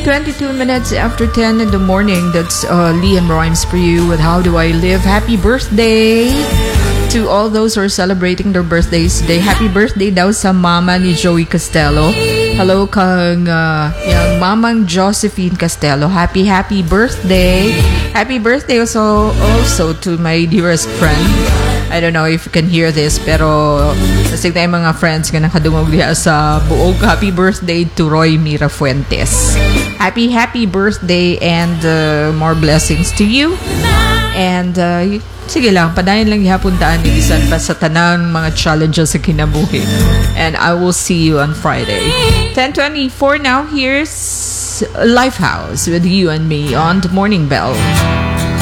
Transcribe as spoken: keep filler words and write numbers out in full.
twenty-two minutes after ten in the morning. That's uh, Liam Rhymes for you with How Do I Live. Happy birthday to all those who are celebrating their birthdays today. Happy birthday daw sa mama ni Joey Castello. Hello kang uh, yung mamang Josephine Castello. Happy, happy birthday. Happy birthday also, also to my dearest friend. I don't know if you can hear this, pero nasig na yung mga friends nga nakadungog diha sa buog. Happy birthday to Roy Mirafuentes. Happy, happy birthday and uh, more blessings to you. And uh, sige lang, padayon lang ihapon taan ni bisan pa sa tanang mga challenges sa kinabuhi. And I will see you on Friday. ten twenty-four now. Here's Lifehouse with you and me on the Morning Bell.